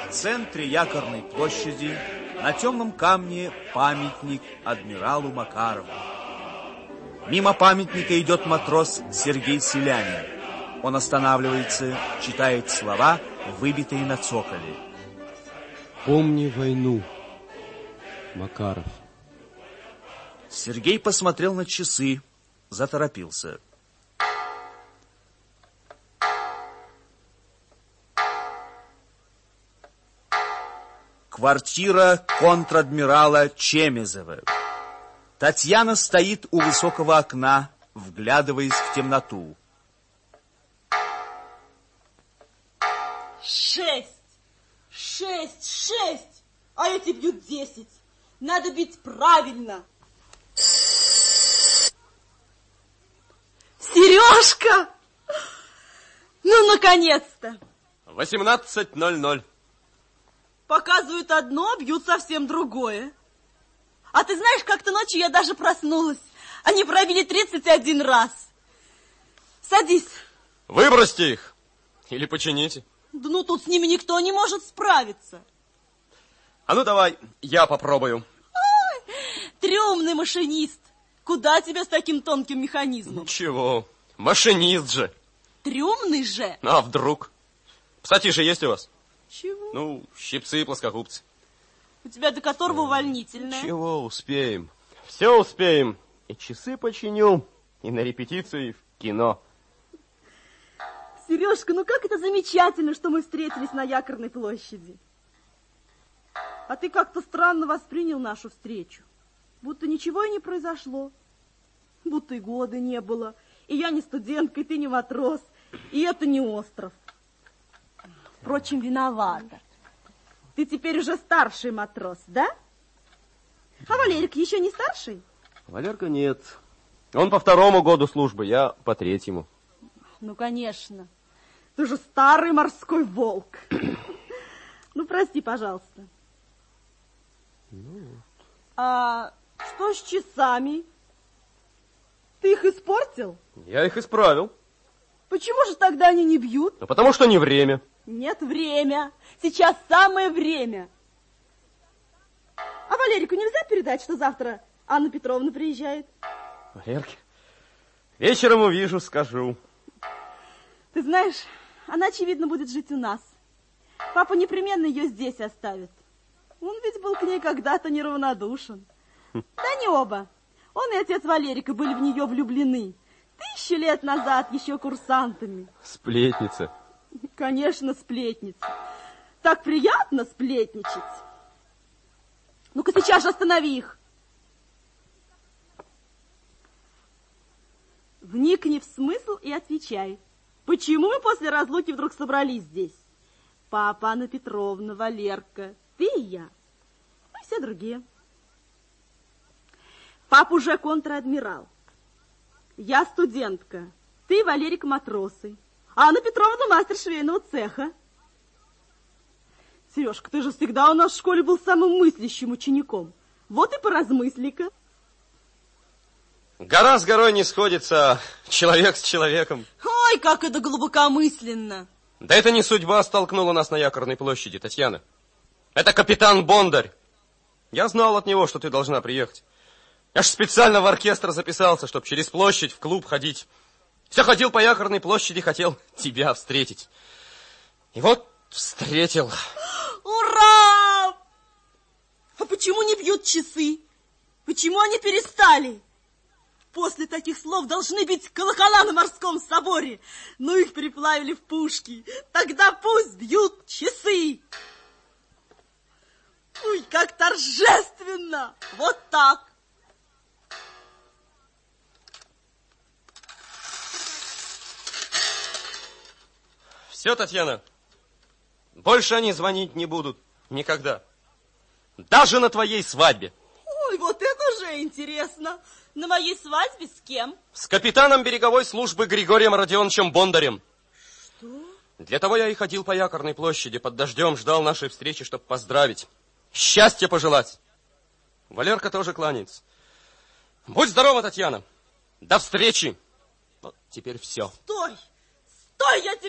В центре Якорной площади на темном камне памятник адмиралу Макарову. Мимо памятника идет матрос Сергей Селянин. Он останавливается, читает слова, выбитые на цоколе. Помни войну, Макаров. Сергей посмотрел на часы, заторопился. Квартира контр-адмирала Чемезова. Татьяна стоит у высокого окна, вглядываясь в темноту. 6! 6! 6! А эти бьют 10. Надо бить правильно. Сережка! Ну, наконец-то! 18:00. Показывают одно, бьют совсем другое. А ты знаешь, как-то ночью я даже проснулась. Они пробили 31 раз. Садись. Выбросьте их. Или почините. Да ну тут с ними никто не может справиться. А ну давай, я попробую. Ой, трёмный машинист. Куда тебе с таким тонким механизмом? Ничего, машинист же. Трёмный же. А вдруг? Пассатижи есть у вас? Чего? Ну, щипцы и плоскогубцы. У тебя до которого увольнительное. Чего успеем? Все успеем. И часы починю, и на репетицию, и в кино. Сережка, ну как это замечательно, что мы встретились на Якорной площади. А ты как-то странно воспринял нашу встречу. Будто ничего и не произошло. Будто и года не было. И я не студентка, и ты не матрос. И это не остров. Впрочем, виновата. Ты теперь уже старший матрос, да? А Валерик еще не старший? Валерка нет. Он по 2-му году службы, я по 3-му. Ну, конечно. Ты же старый морской волк. Ну, прости, пожалуйста. А что с часами? Ты их испортил? Я их исправил. Почему же тогда они не бьют? Ну, потому что не время. Нет, время. Сейчас самое время. А Валерику нельзя передать, что завтра Анна Петровна приезжает? Валерке, вечером увижу, скажу. Ты знаешь, она, очевидно, будет жить у нас. Папа непременно ее здесь оставит. Он ведь был к ней когда-то неравнодушен. Да не оба. Он и отец Валерика были в нее влюблены. 1000 лет назад, еще курсантами. Сплетница. Конечно, сплетница. Так приятно сплетничать. Ну-ка сейчас же останови их. Вникни в смысл и отвечай. Почему мы после разлуки вдруг собрались здесь? Папа, Анна Петровна, Валерка, ты и я. Ну и все другие. Папа уже контр-адмирал. Я студентка. Ты, Валерик, матросы. А Анна Петровна мастер швейного цеха. Сережка, ты же всегда у нас в школе был самым мыслящим учеником. Вот и поразмысли-ка. Гора с горой не сходится, человек с человеком. Ой, как это глубокомысленно. Да это не судьба столкнула нас на Якорной площади, Татьяна. Это капитан Бондарь. Я знал от него, что ты должна приехать. Я ж специально в оркестр записался, чтобы через площадь в клуб ходить. Все ходил по Якорной площади, хотел тебя встретить. И вот встретил. Ура! А почему не бьют часы? Почему они перестали? После таких слов должны бить колокола на морском соборе. Ну, их переплавили в пушки. Тогда пусть бьют часы. Ой, как торжественно! Вот так. Все, Татьяна, больше они звонить не будут никогда. Даже на твоей свадьбе. Ой, вот это же интересно. На моей свадьбе с кем? С капитаном береговой службы Григорием Родионовичем Бондарем. Что? Для того я и ходил по Якорной площади, под дождем ждал нашей встречи, чтобы поздравить. Счастья пожелать. Валерка тоже кланяется. Будь здорова, Татьяна. До встречи. Вот теперь все. Стой! Стой, я тебя...